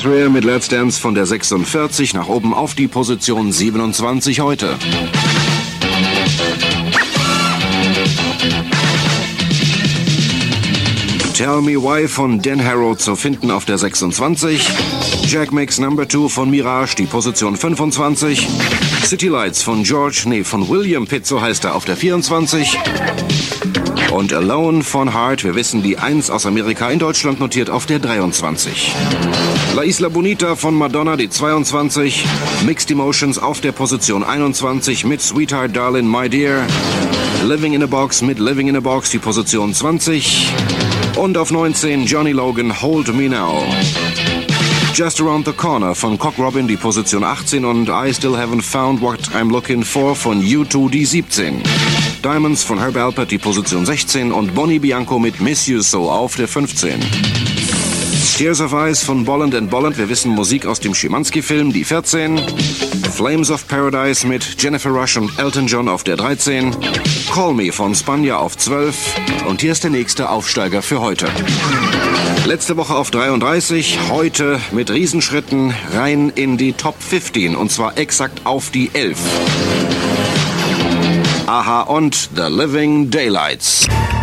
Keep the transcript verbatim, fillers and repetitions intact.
Rare mit Let's Dance von der sechsundvierzig nach oben auf die Position siebenundzwanzig heute. Tell Me Why von Dan Harrow zu finden auf der sechsundzwanzig. Jack Makes Number Two von Mirage, die Position fünfundzwanzig. City Lights von George, nee, von William Pitt, so heißt er, auf der vierundzwanzig. Und Alone von Heart, wir wissen, die eins aus Amerika in Deutschland notiert auf der dreiundzwanzig. La Isla Bonita von Madonna, die zweiundzwanzig. Mixed Emotions auf der Position einundzwanzig mit Sweetheart Darling My Dear. Living in a Box mit Living in a Box, die Position zwanzig. Und auf neunzehn Johnny Logan, Hold Me Now. Just Around the Corner von Cock Robin, die Position achtzehn. Und I Still Haven't Found What I'm Looking For von U zwei, die siebzehn. Diamonds von Herb Alpert, die Position sechzehn. Und Bonnie Bianco mit Miss You So auf der fünfzehn. Tears of Ice von Bolland and Bolland, wir wissen Musik aus dem Schimanski-Film, die vierzehn. Flames of Paradise mit Jennifer Rush und Elton John auf der dreizehn. Call Me von Spanja auf zwölf. Und hier ist der nächste Aufsteiger für heute. Letzte Woche auf dreiunddreißig, heute mit Riesenschritten rein in die Top fünfzehn und zwar exakt auf die elf. Aha und The Living Daylights.